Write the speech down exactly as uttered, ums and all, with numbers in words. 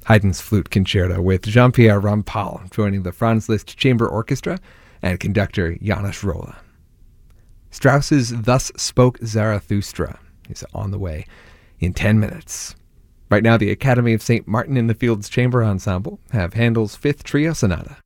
Haydn's Flute Concerto with Jean-Pierre Rampal joining the Franz Liszt Chamber Orchestra and conductor Janos Rolla. Strauss's Thus Spoke Zarathustra is on the way in ten minutes. Right now, the Academy of Saint Martin in the Fields Chamber Ensemble have Handel's Fifth Trio Sonata